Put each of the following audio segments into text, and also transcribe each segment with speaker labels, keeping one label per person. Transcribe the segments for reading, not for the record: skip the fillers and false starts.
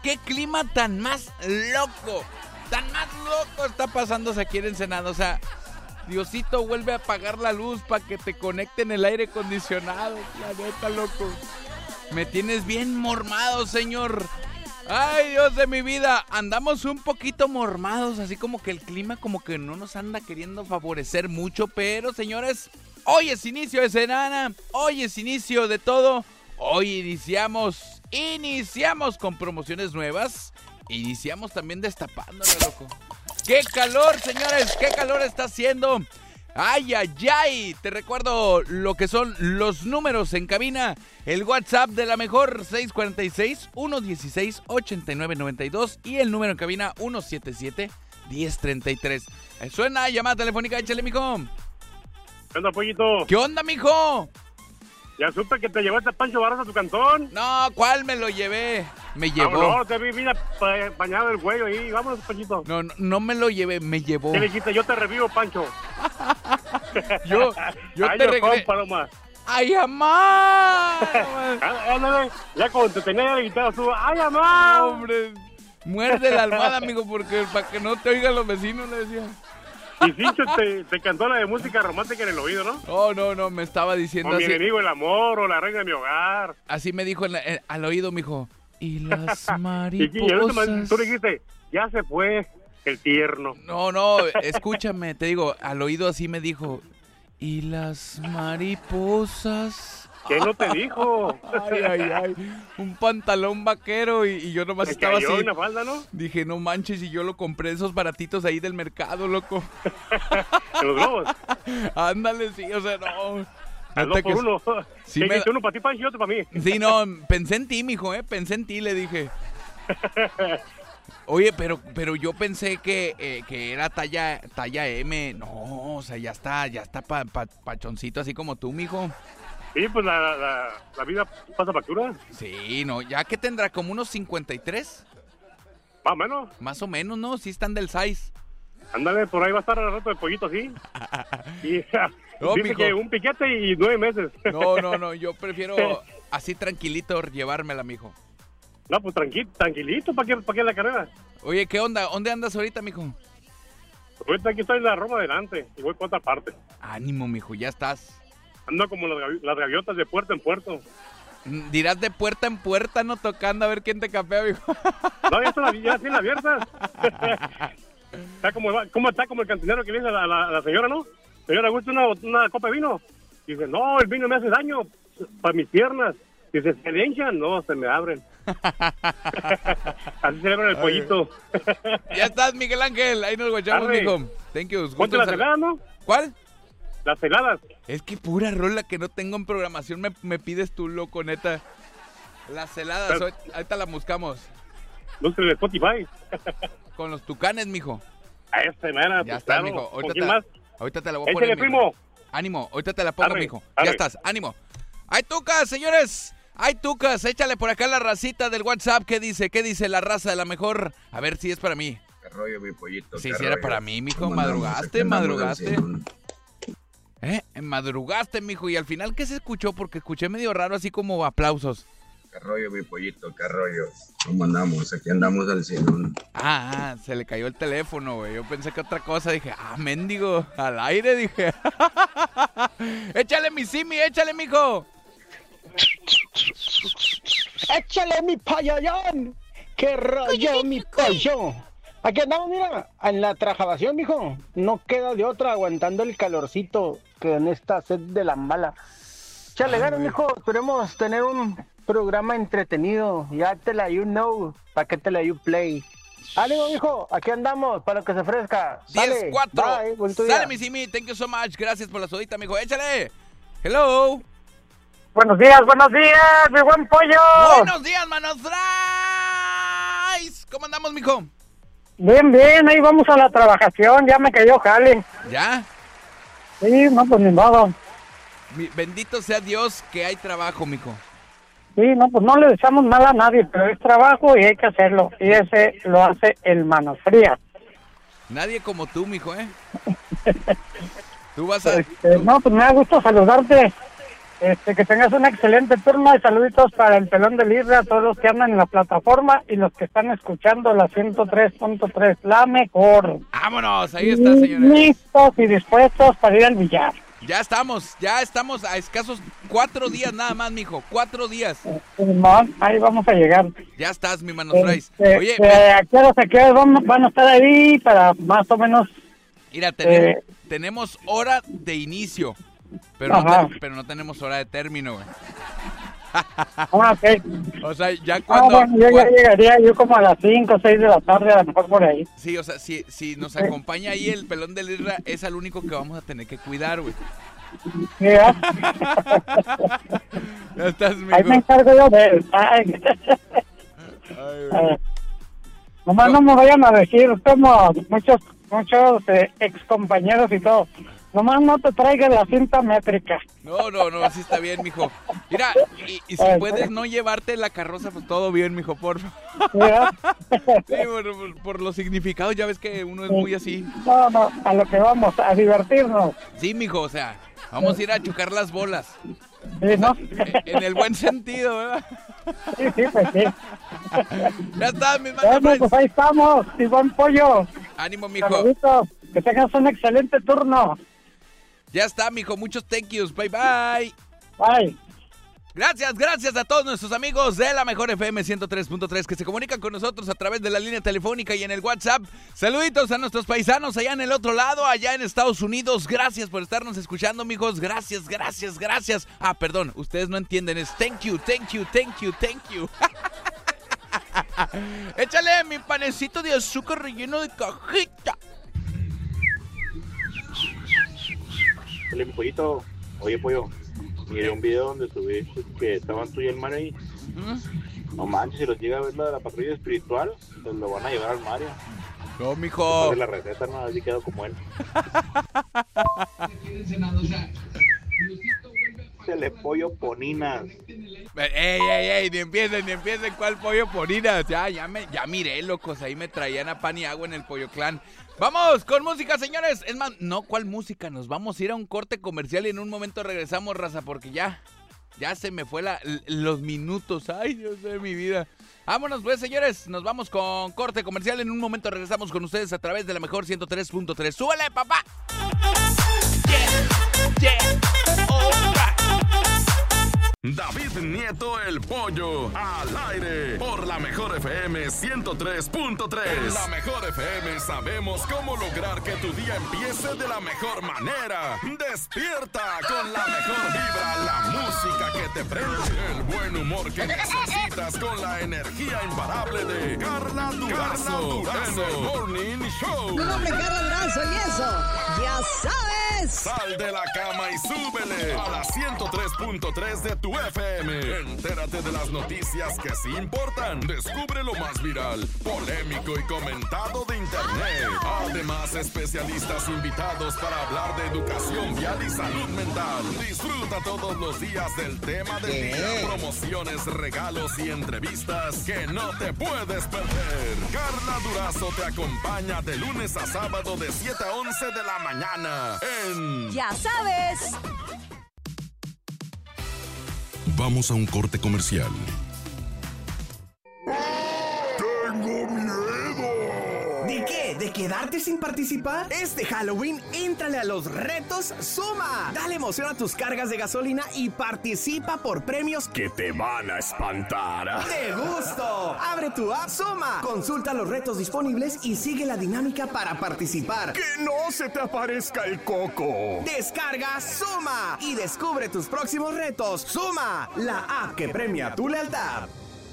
Speaker 1: qué clima tan más loco está pasándose aquí en Ensenada. O sea, Diosito vuelve a apagar la luz para que te conecten el aire acondicionado. La neta, loco. Me tienes bien mormado, señor. Ay, Dios de mi vida. Andamos un poquito mormados, así como que el clima como que no nos anda queriendo favorecer mucho. Pero, señores, hoy es inicio de semana. Hoy es inicio de todo. Hoy iniciamos con promociones nuevas. Iniciamos también destapándolo, loco. ¡Qué calor, señores! ¡Qué calor está haciendo! ¡Ay, ay, ay! Te recuerdo lo que son los números en cabina. El WhatsApp de la mejor, 646-116-8992. Y el número en cabina, 177-1033. Suena llamada telefónica, échale, mijo.
Speaker 2: ¿Qué onda, pollito?
Speaker 1: ¿Qué onda, mijo?
Speaker 2: Ya supe que te llevaste a Pancho Barras a tu cantón.
Speaker 1: No, ¿cuál me lo llevé? Me llevó.
Speaker 2: No, te vi bañado el cuello ahí. Vámonos, Panchito.
Speaker 1: No me lo llevé, me llevó.
Speaker 2: ¿Qué le dijiste? Yo te revivo, Pancho.
Speaker 1: yo te regreso. ¡Ay, amá!
Speaker 2: Ándale, ya cuando te tenía la guitarra, subo. ¡Ay, amá!
Speaker 1: Hombre, muerde la almohada, amigo, porque para que no te oigan los vecinos, le decía.
Speaker 2: Y Cincho te cantó la de música romántica en el oído, ¿no?
Speaker 1: No, me estaba diciendo
Speaker 2: o
Speaker 1: así.
Speaker 2: Mi enemigo el amor, o la reina de mi hogar.
Speaker 1: Así me dijo al oído, mijo. Y las mariposas.
Speaker 2: Y el último, tú le dijiste, ya se fue el tierno.
Speaker 1: No, escúchame, te digo, al oído así me dijo. Y las mariposas.
Speaker 2: ¿Qué no te dijo?
Speaker 1: Ay, un pantalón vaquero y yo nomás estaba así.
Speaker 2: Una falda, ¿no?
Speaker 1: Dije, no manches, y yo lo compré esos baratitos ahí del mercado, loco.
Speaker 2: ¿De los globos?
Speaker 1: Ándale, sí, o sea, no.
Speaker 2: Al 2 por 1.
Speaker 1: Sí,
Speaker 2: uno para ti, Pancho, y otro para mí.
Speaker 1: Sí, no, pensé en ti, mijo, pensé en ti, le dije. Oye, pero yo pensé que era talla M. No, o sea, ya está pachoncito así como tú, mijo.
Speaker 2: Sí, pues la vida pasa factura.
Speaker 1: Sí, no, ya que tendrá como unos 53.
Speaker 2: Más o menos.
Speaker 1: Más o menos, ¿no? Sí están del size.
Speaker 2: Ándale, por ahí va a estar al rato de pollito así. Y
Speaker 1: no,
Speaker 2: dice
Speaker 1: mijo,
Speaker 2: que un piquete y 9 meses.
Speaker 1: No, yo prefiero así tranquilito llevármela, mijo.
Speaker 2: No, pues tranquilito, ¿para qué la carrera?
Speaker 1: Oye, ¿qué onda? ¿Dónde andas ahorita, mijo?
Speaker 2: Ahorita aquí estoy en la Roma adelante y voy por otra parte.
Speaker 1: Ánimo, mijo, ya estás.
Speaker 2: Ando como las gaviotas de puerto en puerto.
Speaker 1: Dirás de puerta en puerta, no tocando a ver quién te capea, mijo.
Speaker 2: No, ya tiene abiertas. Está como el cantinero que le dice a la señora, ¿no? Señora, ¿gusta una copa de vino? Dice, no, el vino me hace daño para mis piernas. Dice, ¿se le hinchan? No, se me abren. Así se abren el pollito.
Speaker 1: Ya estás, Miguel Ángel. Ahí nos guachamos, mijo. Thank you.
Speaker 2: ¿Cuánto las heladas, no?
Speaker 1: ¿Cuál?
Speaker 2: Las heladas.
Speaker 1: Es que pura rola que no tengo en programación me pides tú, loco, neta. Las heladas, ahorita las buscamos.
Speaker 2: Busca el Spotify.
Speaker 1: Con los tucanes, mijo.
Speaker 2: A manera.
Speaker 1: Ya está, mijo. Ahorita te la voy a poner.
Speaker 2: Échale, primo.
Speaker 1: Ánimo, ahorita te la pongo, mijo. Ya estás, ánimo. ¡Ay, tucas, señores! ¡Ay, tucas! Échale por acá la racita del WhatsApp. ¿Qué dice la raza de la mejor? A ver si es para mí.
Speaker 3: ¿Qué rollo, mi pollito?
Speaker 1: Sí, si era para mí, mijo. Madrugaste. Madrugaste, mijo. Y al final, ¿qué se escuchó? Porque escuché medio raro, así como aplausos.
Speaker 3: ¿Qué rollo, mi pollito? ¿Qué rollo? ¿Cómo andamos? Aquí andamos al cielo.
Speaker 1: Se le cayó el teléfono, güey. Yo pensé que otra cosa. Dije, mendigo, al aire, dije. Échale mi simi, échale, mijo.
Speaker 4: Échale mi payayón. ¿Qué rollo, mi pollo? Aquí andamos, mira, en la trabajación, mijo. No queda de otra, aguantando el calorcito que en esta sed de la mala. Échale ganas, mijo. Esperemos tener un programa entretenido. Ya te la you know, ¿para qué te la you play? Ánimo, mijo, aquí andamos, para lo que se ofrezca.
Speaker 1: 10-4. Sale, mi simi, thank you so much. Gracias por la sodita, mijo. Échale. Hello.
Speaker 4: Buenos días, mi buen pollo.
Speaker 1: Buenos días, manos. ¿Cómo andamos, mijo?
Speaker 4: Bien, ahí vamos a la trabajación. Ya me cayó jale.
Speaker 1: ¿Ya?
Speaker 4: Sí, no, pues ni modo.
Speaker 1: Bendito sea Dios que hay trabajo, mijo.
Speaker 4: Sí, no, pues no le echamos mal a nadie, pero es trabajo y hay que hacerlo. Y ese lo hace el Manos Frías.
Speaker 1: Nadie como tú, mijo, ¿eh? Tú vas a...
Speaker 4: No, pues me da gusto saludarte.
Speaker 5: Que tengas un excelente turno y saluditos para el Pelón del Isla, a todos los que andan en la plataforma y los que están escuchando la 103.3, la mejor.
Speaker 1: Vámonos, ahí está, señores.
Speaker 5: Listos y dispuestos para ir al billar.
Speaker 1: Ya estamos a escasos 4 días nada más, mijo, 4 días.
Speaker 5: Ahí vamos a llegar.
Speaker 1: Ya estás, mi mano Frais. Oye,
Speaker 5: ¿a qué horas van a estar ahí para más o menos?
Speaker 1: Mira, tenemos hora de inicio, pero no tenemos hora de término, güey.
Speaker 5: Ok.
Speaker 1: O sea, ya cuando...
Speaker 5: bueno, yo ya llegaría yo como a las 5 o 6 de la tarde, a lo mejor por ahí.
Speaker 1: Sí, o sea, si nos acompaña ahí el Pelón del Isla, es al único que vamos a tener que cuidar, güey.
Speaker 5: Ya
Speaker 1: estás, mijo.
Speaker 5: Ahí me encargo yo de él. Nomás no me vayan a decir como muchos ex compañeros y todo. Nomás no te traigas la cinta métrica.
Speaker 1: No, así está bien, mijo. Mira, y si puedes no llevarte la carroza, pues todo bien, mijo, por favor. Sí, bueno, por los significados, ya ves que uno es muy así.
Speaker 5: No, a lo que vamos, a divertirnos.
Speaker 1: Sí, mijo, o sea, vamos a ir a chocar las bolas.
Speaker 5: Sí, ¿no?
Speaker 1: En el buen sentido, ¿verdad?
Speaker 5: Sí, pues sí.
Speaker 1: Ya está, mis manos.
Speaker 5: Bueno, pues ahí estamos, Iván Pollo.
Speaker 1: Ánimo, mijo.
Speaker 5: Saluditos, que tengas un excelente turno.
Speaker 1: Ya está, mijo, muchos thank yous. Bye, bye.
Speaker 5: Bye.
Speaker 1: Gracias a todos nuestros amigos de la Mejor FM 103.3 que se comunican con nosotros a través de la línea telefónica y en el WhatsApp. Saluditos a nuestros paisanos allá en el otro lado, allá en Estados Unidos. Gracias por estarnos escuchando, mijos. Gracias. Ah, perdón, ustedes no entienden, es thank you. Échale mi panecito de azúcar relleno de cajita.
Speaker 6: Hola, mi pollito. Oye, pollo, miré un video donde subiste que estaban tú y el Mario ahí. No manches, si los llega a ver la de la patrulla espiritual, pues lo van a llevar al Mario.
Speaker 1: No, mijo.
Speaker 6: De la receta, no, así quedó como él. Se le pollo poninas.
Speaker 1: Ey, ni empiecen, ¿cuál pollo poninas? Ya miré, locos, ahí me traían a pan y agua en el Pollo Clan. Vamos con música, señores. Es más, no, ¿cuál música? Nos vamos a ir a un corte comercial y en un momento regresamos, raza, porque ya se me fue los minutos. Ay, Dios de mi vida. Vámonos, pues, señores. Nos vamos con corte comercial. En un momento regresamos con ustedes a través de la Mejor 103.3. ¡Súbele, papá! Yeah. All right.
Speaker 7: David Nieto el Pollo al aire por la Mejor FM 103.3. En la Mejor FM sabemos cómo lograr que tu día empiece de la mejor manera. Despierta con la mejor vibra, la música que te prende, el buen humor que necesitas con la energía imparable de Carla Durazo en el Morning Show.
Speaker 8: Mi nombre es Carla Durazo y eso, ya sabes.
Speaker 7: Sal de la cama y súbele a la 103.3 de tu FM. Entérate de las noticias que sí importan. Descubre lo más viral, polémico y comentado de internet. Además, especialistas invitados para hablar de educación vial y salud mental. Disfruta todos los días del tema del día, promociones, regalos y entrevistas que no te puedes perder. Carla Durazo te acompaña de lunes a sábado de 7 a 11 de la mañana en
Speaker 8: Ya sabes.
Speaker 7: Vamos a un corte comercial.
Speaker 9: ¡Tengo miedo!
Speaker 10: ¿De qué? ¿De quedarte sin participar? Este Halloween, éntrale a los retos Suma. Dale emoción a tus cargas de gasolina y participa por premios
Speaker 9: que te van a espantar.
Speaker 10: ¡De gusto! Abre tu app Suma. Consulta los retos disponibles y sigue la dinámica para participar.
Speaker 9: ¡Que no se te aparezca el coco!
Speaker 10: Descarga Suma y descubre tus próximos retos. Suma, la app que premia tu lealtad.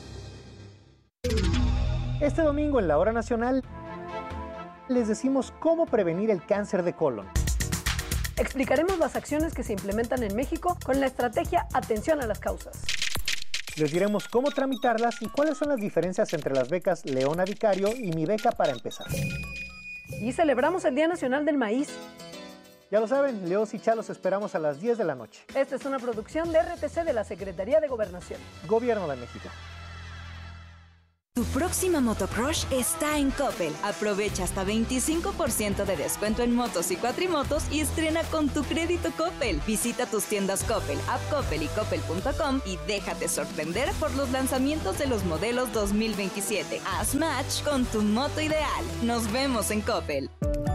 Speaker 11: Este domingo en la Hora Nacional les decimos cómo prevenir el cáncer de colon.
Speaker 12: Explicaremos las acciones que se implementan en México con la estrategia Atención a las Causas.
Speaker 11: Les diremos cómo tramitarlas y cuáles son las diferencias entre las becas Leona Vicario y Mi Beca para Empezar.
Speaker 12: Y celebramos el Día Nacional del Maíz.
Speaker 11: Ya lo saben, Leos y Chalos esperamos a las 10 de la noche.
Speaker 12: Esta es una producción de RTC de la Secretaría de Gobernación.
Speaker 11: Gobierno de México.
Speaker 13: Tu próxima motocrush está en Coppel. Aprovecha hasta 25% de descuento en motos y cuatrimotos y estrena con tu crédito Coppel. Visita tus tiendas Coppel, App Coppel y Coppel.com y déjate sorprender por los lanzamientos de los modelos 2027. Haz match con tu moto ideal. Nos vemos en Coppel.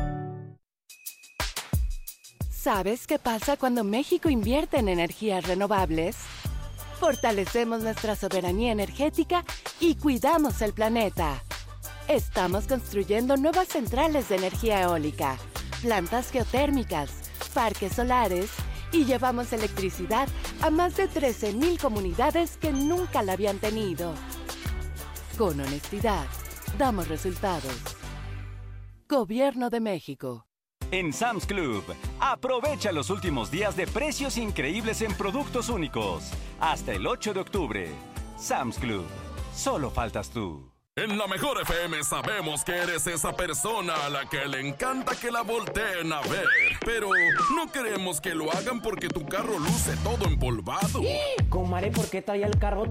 Speaker 14: ¿Sabes qué pasa cuando México invierte en energías renovables? Fortalecemos nuestra soberanía energética y cuidamos el planeta. Estamos construyendo nuevas centrales de energía eólica, plantas geotérmicas, parques solares y llevamos electricidad a más de 13,000 comunidades que nunca la habían tenido. Con honestidad, damos resultados. Gobierno de México.
Speaker 15: En Sam's Club, aprovecha los últimos días de precios increíbles en productos únicos. Hasta el 8 de octubre. Sam's Club. Solo faltas tú.
Speaker 7: En la Mejor FM sabemos que eres esa persona a la que le encanta que la volteen a ver. Pero no queremos que lo hagan porque tu carro luce todo empolvado.
Speaker 16: Comadre, ¿por qué traía el carro